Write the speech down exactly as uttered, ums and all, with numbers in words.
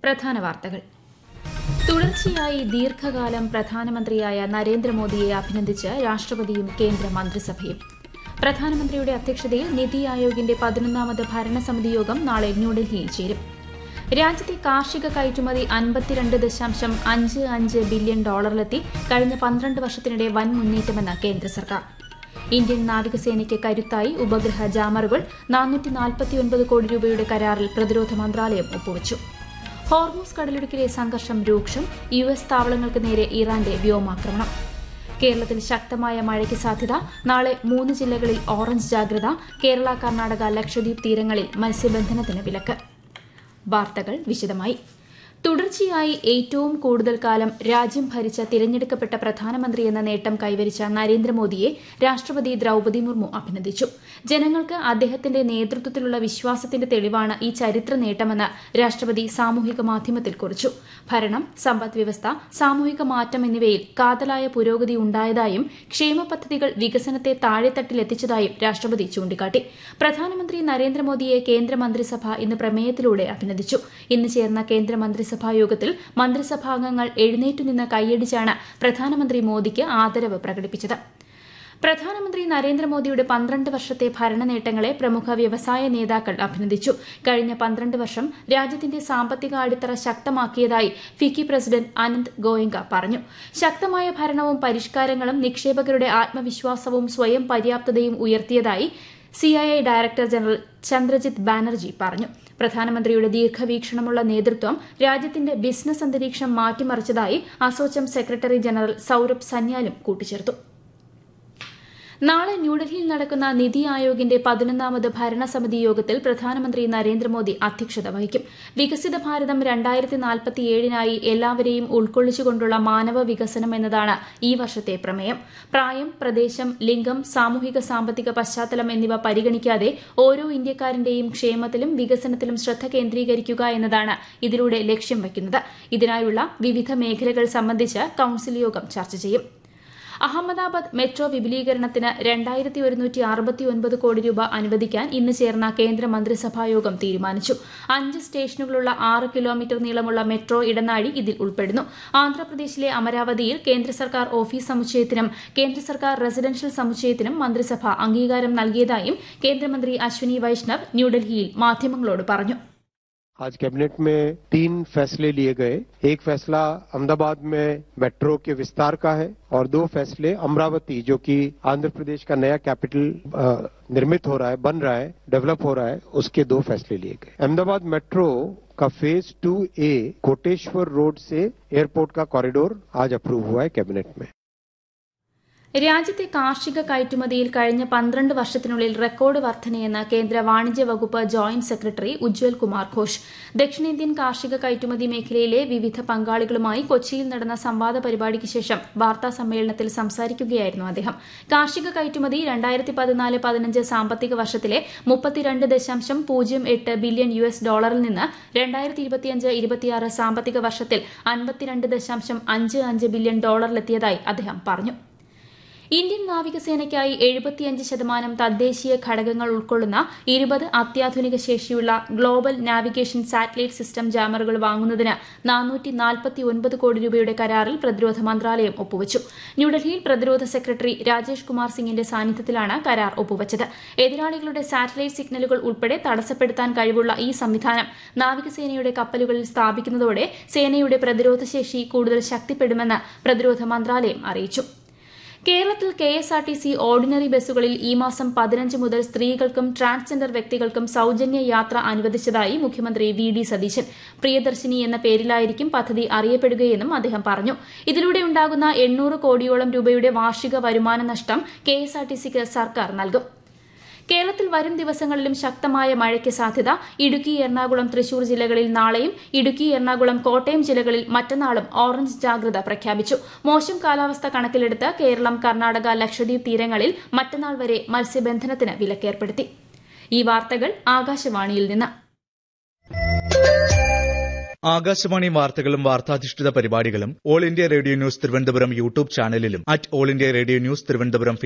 പ്രധാന വാർത്തകൾ. തുടർച്ചയായി ദീർഘകാലം പ്രധാനമന്ത്രിയായ നരേന്ദ്രമോദിയെ അഭിനന്ദിച്ച് രാഷ്ട്രപതിയും കേന്ദ്ര മന്ത്രിസഭയും. പ്രധാനമന്ത്രിയുടെ അധ്യക്ഷതയിൽ നിതി ആയോഗിന്റെ പതിനൊന്നാമത് ഭരണസമിതി യോഗം നാളെ ന്യൂഡൽഹിയിൽ ചേരും. രാജ്യത്തെ കാർഷിക കയറ്റുമതി അൻപത്തിരണ്ട് ദശാംശം അഞ്ച് അഞ്ച് ബില്യൺ ഡോളറിലെത്തി. കഴിഞ്ഞ പന്ത്രണ്ട് വർഷത്തിനിടെ വൻ മുന്നേറ്റമെന്ന് കേന്ദ്ര സർക്കാർ. ഇന്ത്യൻ നാവികസേനയ്ക്ക് കരുത്തായി ഉപഗ്രഹ ജാമറുകൾ. നാനൂറ്റി നാൽപ്പത്തിയൊൻപത് കോടി രൂപയുടെ കരാറിൽ പ്രതിരോധ മന്ത്രാലയം ഒപ്പുവച്ചു. ഹോർമൂസ് കടലിടുക്കിലെ സംഘർഷം രൂക്ഷം. യു എസ് താവളങ്ങൾക്ക് നേരെ ഇറാന്റെ വ്യോമാക്രമണം. കേരളത്തിൽ ശക്തമായ മഴയ്ക്ക് സാധ്യത. നാളെ മൂന്ന് ജില്ലകളിൽ ഓറഞ്ച് ജാഗ്രത. കേരള, കർണാടക, ലക്ഷദ്വീപ് തീരങ്ങളിൽ മത്സ്യബന്ധനത്തിന് വിലക്ക്. വാർത്തകൾ വിശദമായി. തുടർച്ചയായി ഏറ്റവും കൂടുതൽ കാലം രാജ്യം ഭരിച്ച തിരഞ്ഞെടുക്കപ്പെട്ട പ്രധാനമന്ത്രിയെന്ന നേട്ടം കൈവരിച്ച നരേന്ദ്രമോദിയെ രാഷ്ട്രപതി ദ്രൌപദി മുർമു അഭിനന്ദിച്ചു. ജനങ്ങൾക്ക് അദ്ദേഹത്തിന്റെ നേതൃത്വത്തിലുള്ള വിശ്വാസത്തിന്റെ തെളിവാണ് ഈ ചരിത്ര നേട്ടമെന്ന് രാഷ്ട്രപതി സാമൂഹിക മാധ്യമത്തിൽ കുറിച്ചു. ഭരണം, സമ്പദ്വ്യവസ്ഥ, സാമൂഹിക മാറ്റം എന്നിവയിൽ കാതലായ പുരോഗതി ഉണ്ടായതായും ക്ഷേമ പദ്ധതികൾ വികസനത്തെ താഴെത്തട്ടിലെത്തിച്ചതായും രാഷ്ട്രപതി ചൂണ്ടിക്കാട്ടി. പ്രധാനമന്ത്രി നരേന്ദ്രമോദിയെ കേന്ദ്രമന്ത്രിസഭ ഇന്ന് പ്രമേയത്തിലൂടെ അഭിനന്ദിച്ചു. ഇന്ന് ചേർന്ന കേന്ദ്രമന്ത്രിസഭ യോഗത്തിൽ മന്ത്രിസഭാംഗങ്ങൾ എഴുന്നേറ്റുനിന്ന് കൈയടിച്ചാണ് പ്രധാനമന്ത്രി മോദിക്ക് ആദരവ് പ്രകടിപ്പിച്ചത്. പ്രധാനമന്ത്രി നരേന്ദ്രമോദിയുടെ പന്ത്രണ്ട് വർഷത്തെ ഭരണ നേട്ടങ്ങളെ പ്രമുഖ വ്യവസായ നേതാക്കൾ അഭിനന്ദിച്ചു. കഴിഞ്ഞ പന്ത്രണ്ട് വർഷം രാജ്യത്തിന്റെ സാമ്പത്തിക അടിത്തറ ശക്തമാക്കിയതായി ഫിക്കി പ്രസിഡന്റ് അനന്ത് ഗോയങ്ക പറഞ്ഞു. ശക്തമായ ഭരണവും പരിഷ്കാരങ്ങളും നിക്ഷേപകരുടെ ആത്മവിശ്വാസവും സ്വയം പര്യാപ്തതയും ഉയർത്തിയതായി CII director general Chandrajith Banerjee പറഞ്ഞു. പ്രധാനമന്ത്രിയുടെ ദീർഘവീക്ഷണമുള്ള നേതൃത്വം രാജ്യത്തിന്റെ ബിസിനസ് അന്തരീക്ഷം മാറ്റിമറിച്ചതായി അസോചം സെക്രട്ടറി ജനറൽ സൌരഭ് സന്യാലും കൂട്ടിച്ചേർത്തു. നാളെ ന്യൂഡൽഹിയിൽ നടക്കുന്ന നിതി ആയോഗിന്റെ പതിനൊന്നാമത് ഭരണസമിതി യോഗത്തിൽ പ്രധാനമന്ത്രി നരേന്ദ്രമോദി അധ്യക്ഷത വഹിക്കും. വികസിത ഭാരതം രണ്ടായിരത്തി നാൽപ്പത്തിയേഴിനായി എല്ലാവരെയും ഉൾക്കൊള്ളിച്ചുകൊണ്ടുള്ള മാനവ വികസനം എന്നതാണ് ഈ വർഷത്തെ പ്രമേയം. പ്രായം, പ്രദേശം, ലിംഗം, സാമൂഹിക സാമ്പത്തിക പശ്ചാത്തലം എന്നിവ പരിഗണിക്കാതെ ഓരോ ഇന്ത്യക്കാരന്റെയും ക്ഷേമത്തിലും വികസനത്തിലും ശ്രദ്ധ കേന്ദ്രീകരിക്കുക എന്നതാണ് ഇതിലൂടെ ലക്ഷ്യം വയ്ക്കുന്നത്. ഇതിനായുള്ള വിവിധ മേഖലകൾ സംബന്ധിച്ച് കൌൺസിൽ യോഗം ചർച്ച ചെയ്യും. അഹമ്മദാബാദ് മെട്രോ വിപുലീകരണത്തിന് രണ്ടായിരത്തി ഒരുന്നൂറ്റി അറുപത്തിയൊൻപത് കോടി രൂപ അനുവദിക്കാൻ ഇന്ന് ചേർന്ന കേന്ദ്ര മന്ത്രിസഭായോഗം തീരുമാനിച്ചു. അഞ്ച് സ്റ്റേഷനുകളുള്ള ആറ് കിലോമീറ്റർ നീളമുള്ള മെട്രോ ഇടനാഴി ഇതിൽ ഉൾപ്പെടുന്നു. ആന്ധ്രാപ്രദേശിലെ അമരാവതിയിൽ കേന്ദ്ര സർക്കാർ ഓഫീസ് സമുച്ചയത്തിനും കേന്ദ്ര സർക്കാർ റെസിഡൻഷ്യൽ സമുച്ചയത്തിനും മന്ത്രിസഭ അംഗീകാരം നൽകിയതായും കേന്ദ്രമന്ത്രി അശ്വിനി വൈഷ്ണവ് ന്യൂഡൽഹിയിൽ മാധ്യമങ്ങളോട് പറഞ്ഞു. आज कैबिनेट में तीन फैसले लिए गए. एक फैसला अहमदाबाद में मेट्रो के विस्तार का है और दो फैसले अमरावती, जो कि आंध्र प्रदेश का नया कैपिटल निर्मित हो रहा है, बन रहा है, डेवलप हो रहा है, उसके दो फैसले लिए गए. अहमदाबाद मेट्रो का फेज टू ए कोटेश्वर रोड से एयरपोर्ट का कॉरिडोर आज अप्रूव हुआ है कैबिनेट में. രാജ്യത്തെ കാർഷിക കയറ്റുമതിയിൽ കഴിഞ്ഞ പന്ത്രണ്ട് വർഷത്തിനുള്ളിൽ റെക്കോർഡ് വർധനയെന്ന് കേന്ദ്ര വാണിജ്യ വകുപ്പ് ജോയിന്റ് സെക്രട്ടറി ഉജ്വൽ കുമാർ ഘോഷ്. ദക്ഷിണേന്ത്യൻ കാർഷിക കയറ്റുമതി മേഖലയിലെ വിവിധ പങ്കാളികളുമായി കൊച്ചിയിൽ നടന്ന സംവാദ പരിപാടിക്ക് ശേഷം വാർത്താ സമ്മേളനത്തിൽ സംസാരിക്കുകയായിരുന്നു അദ്ദേഹം. കാർഷിക കയറ്റുമതി രണ്ടായിരത്തി പതിനാല് പതിനഞ്ച് സാമ്പത്തിക വർഷത്തിലെ മുപ്പത്തിരണ്ട് ദശാംശം പൂജ്യം എട്ട് ബില്യൺ യു എസ് ഡോളറിൽ നിന്ന് രണ്ടായിരത്തി ഇരുപത്തിയഞ്ച് ഇരുപത്തിയാറ് സാമ്പത്തിക വർഷത്തിൽ അൻപത്തിരണ്ട് ദശാംശം അഞ്ച് അഞ്ച് ബില്യൺ ഡോളറിലെത്തിയതായി അദ്ദേഹം പറഞ്ഞു. ഇന്ത്യൻ നാവികസേനയ്ക്കായി എഴുപത്തിയഞ്ച് ശതമാനം തദ്ദേശീയ ഘടകങ്ങൾ ഉൾക്കൊള്ളുന്ന ഇരുപത് അത്യാധുനിക ശേഷിയുള്ള ഗ്ലോബൽ നാവിഗേഷൻ സാറ്റലൈറ്റ് സിസ്റ്റം ജാമറുകൾ വാങ്ങുന്നതിന് നാനൂറ്റി നാൽപ്പത്തിയൊൻപത് കോടി രൂപയുടെ കരാറിൽ പ്രതിരോധ മന്ത്രാലയം ഒപ്പുവച്ചു. ന്യൂഡൽഹിയിൽ പ്രതിരോധ സെക്രട്ടറി രാജേഷ് കുമാർ സിംഗിന്റെ സാന്നിധ്യത്തിലാണ് കരാർ ഒപ്പുവച്ചത്. എതിരാളികളുടെ സാറ്റലൈറ്റ് സിഗ്നലുകൾ ഉൾപ്പെടെ തടസ്സപ്പെടുത്താൻ കഴിവുള്ള ഈ സംവിധാനം നാവികസേനയുടെ കപ്പലുകളിൽ സ്ഥാപിക്കുന്നതോടെ സേനയുടെ പ്രതിരോധശേഷി കൂടുതൽ ശക്തിപ്പെടുമെന്ന് പ്രതിരോധ മന്ത്രാലയം അറിയിച്ചു. കേരളത്തിൽ K S R T C ordinary ബസ്സുകളിൽ ഈ മാസം പതിനഞ്ച് മുതൽ സ്ത്രീകൾക്കും ട്രാൻസ്ജെൻഡർ വ്യക്തികൾക്കും സൌജന്യ യാത്ര അനുവദിച്ചതായി മുഖ്യമന്ത്രി വി ഡി സതീശൻ. പ്രിയദർശിനി എന്ന പേരിലായിരിക്കും പദ്ധതി അറിയപ്പെടുകയെന്നും അദ്ദേഹം പറഞ്ഞു. ഇതിലൂടെ ഉണ്ടാകുന്ന എണ്ണൂറ് കോടിയോളം രൂപയുടെ വാർഷിക വരുമാന നഷ്ടം കെ എസ് ആർ ടി സിക്ക് സർക്കാർ നൽകും. കേരളത്തിൽ വരും ദിവസങ്ങളിലും ശക്തമായ മഴയ്ക്ക് സാധ്യത. ഇടുക്കി, എറണാകുളം, തൃശൂർ ജില്ലകളിൽ നാളെയും ഇടുക്കി, എറണാകുളം, കോട്ടയം ജില്ലകളിൽ മറ്റന്നാളും ഓറഞ്ച് ജാഗ്രത പ്രഖ്യാപിച്ചു. മോശം കാലാവസ്ഥ കണക്കിലെടുത്ത് കേരളം, കർണാടക, ലക്ഷദ്വീപ് തീരങ്ങളിൽ മറ്റന്നാൾ വരെ മത്സ്യബന്ധനത്തിന് വിലക്കേർപ്പെടുത്തി. ഈ വാർത്തകൾ ആകാശവാണിയിൽ നിന്ന്. ആകാശവാണി വാർത്തകളും വാർത്താധിഷ്ഠിത പരിപാടികളും all India radio news Thiruvananthapuram YouTube ചാനലിലും at all India radio news Thiruvananthapuram